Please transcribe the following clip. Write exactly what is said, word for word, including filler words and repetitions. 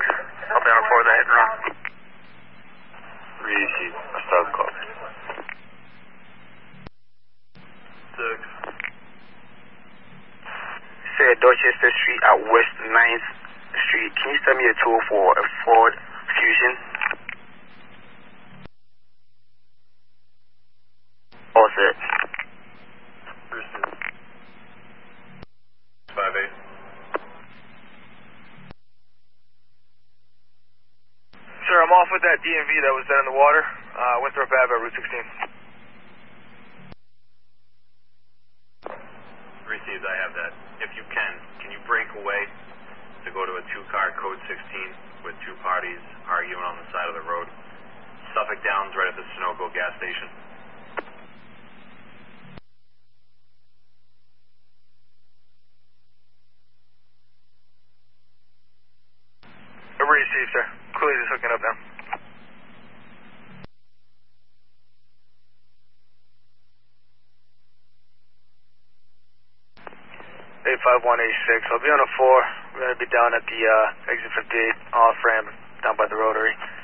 I'll be on four that hit and run. Receive. I start the call. Six. Sir, Dorchester Street at West ninth Street. Can you send me a tool for a Ford Fusion? All set. Receive. Five eight. Sir, I'm off with that D M V that was dead in the water. Uh, Winthrop Ave at Route sixteen. Received, I have that. If you can, can you break away to go to a two-car code sixteen with two parties arguing on the side of the road? Suffolk Downs right at the Sunoco gas station. Receive, sir. Cooley just hooking up now. eight five one eight six. I'll be on a four. We're going to be down at the uh, exit fifty-eight off ramp down by the rotary.